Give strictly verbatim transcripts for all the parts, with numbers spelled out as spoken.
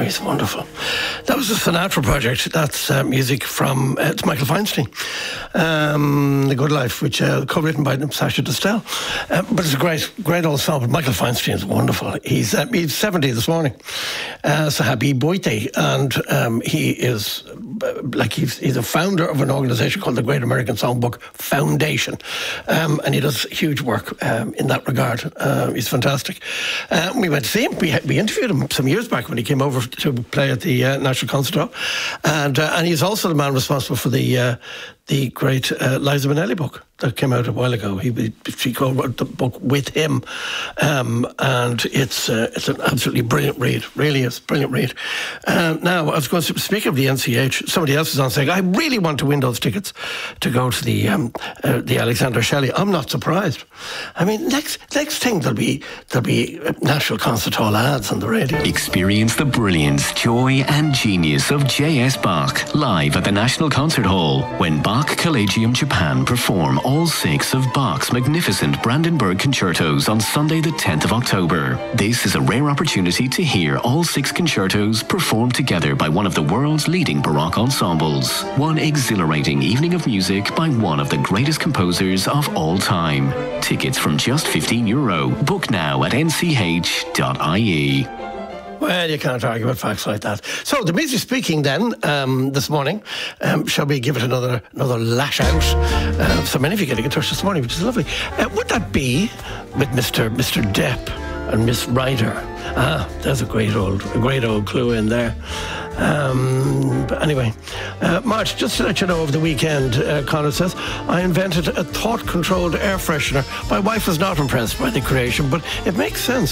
he's wonderful. That was the Sinatra project. That's uh, music from uh, it's Michael Feinstein, um, The Good Life, which uh, co-written by Sasha Distel. Uh, but it's a great, great old song. But Michael Feinstein is wonderful. He's uh, he's seventy this morning. Uh, so happy birthday, and um, he is uh, like he's he's a founder of an organisation called the Great American Songbook Foundation, um, and he does huge work um, in that regard. Uh, he's fantastic. Uh, we went to see him. We we interviewed him some years back when he came over to play at the uh, National Concert Hall, and uh, and he's also the man responsible for the uh, the great uh, Liza Minnelli book that came out a while ago. He she co-wrote the book with him, um, and it's uh, it's an absolutely brilliant read. Really is brilliant read. Um, now I was going to speak of the N C H. Somebody else is on saying I really want to win those tickets to go to the um, uh, the Alexander Shelley. I'm not surprised. I mean, next next thing there'll be there'll be National Concert Hall ads on the radio. Experience the brilliance, joy, and genius of J S Bach live at the National Concert Hall when Bach Collegium Japan perform all six of Bach's magnificent Brandenburg concertos on Sunday the tenth of October. This is a rare opportunity to hear all six concertos performed together by one of the world's leading Baroque ensembles. One exhilarating evening of music by one of the greatest composers of all time. Tickets from just fifteen euro. Book now at n c h dot i e. Well, you can't argue with facts like that. So, the music speaking then, um, this morning, um, shall we give it another another lash out? Uh, so many of you getting in touch this morning, which is lovely. Uh, would that be with Mister Mister Depp and Miss Ryder? Ah, there's a great old, a great old clue in there. Um, but anyway, uh, March, just to let you know, over the weekend, uh, Conor says, I invented a thought-controlled air freshener. My wife was not impressed by the creation, but it makes sense.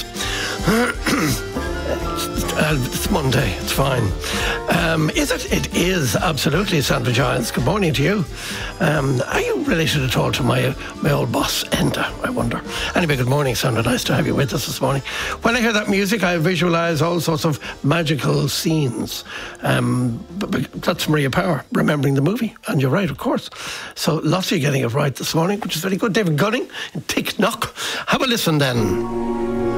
Uh, it's Monday, it's fine. Um, is it? It is, absolutely, Sandra Giles. Good morning to you. Um, are you related at all to my my old boss, Enda, I wonder? Anyway, good morning, Sandra. Nice to have you with us this morning. When I hear that music, I visualise all sorts of magical scenes. Um, but, but that's Maria Power, remembering the movie. And you're right, of course. So lots of you getting it right this morning, which is very good. David Gunning in Tick Knock. Have a listen then.